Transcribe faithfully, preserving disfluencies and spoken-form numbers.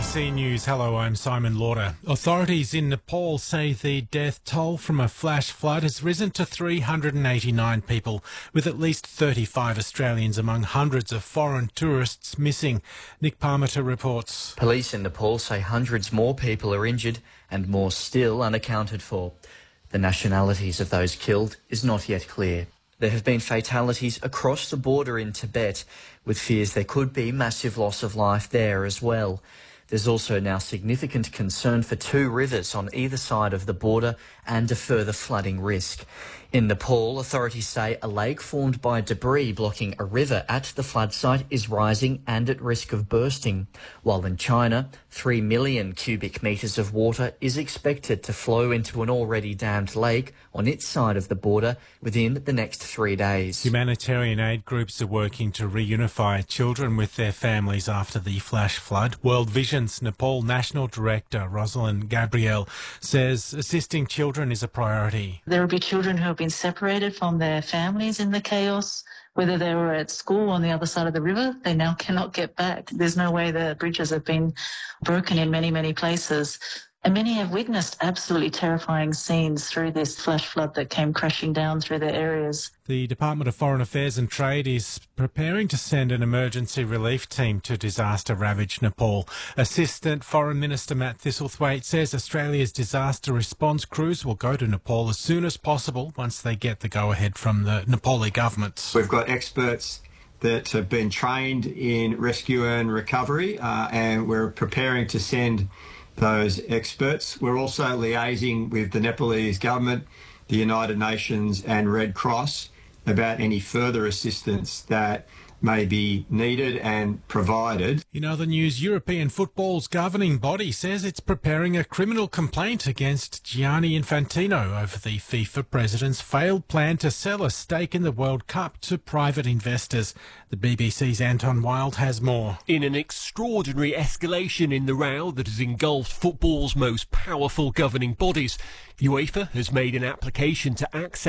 C News. Hello, I'm Simon Lauder. Authorities in Nepal say the death toll from a flash flood has risen to three hundred eighty-nine people, with at least thirty-five Australians among hundreds of foreign tourists missing. Nick Parmiter reports. Police in Nepal say hundreds more people are injured and more still unaccounted for. The nationalities of those killed is not yet clear. There have been fatalities across the border in Tibet, with fears there could be massive loss of life there as well. There's also now significant concern for two rivers on either side of the border and a further flooding risk. In Nepal, authorities say a lake formed by debris blocking a river at the flood site is rising and at risk of bursting, while in China, three million cubic metres of water is expected to flow into an already dammed lake on its side of the border within the next three days. Humanitarian aid groups are working to reunify children with their families after the flash flood. World Vision's Nepal National Director, Rosalind Gabriel, says assisting children is a priority. There will be children who have been separated from their families in the chaos. Whether they were at school on the other side of the river, they now cannot get back. There's no way the bridges have been broken in many, many places. And many have witnessed absolutely terrifying scenes through this flash flood that came crashing down through their areas. The Department of Foreign Affairs and Trade is preparing to send an emergency relief team to disaster-ravaged Nepal. Assistant Foreign Minister Matt Thistlethwaite says Australia's disaster response crews will go to Nepal as soon as possible once they get the go-ahead from the Nepali government. We've got experts that have been trained in rescue and recovery, uh, and we're preparing to send those experts. We're also liaising with the Nepalese government, the United Nations and Red Cross about any further assistance that may be needed and provided. In other news, European football's governing body says it's preparing a criminal complaint against Gianni Infantino over the FIFA president's failed plan to sell a stake in the World Cup to private investors. The B B C's Anton Wild has more. In an extraordinary escalation in the row that has engulfed football's most powerful governing bodies, UEFA has made an application to access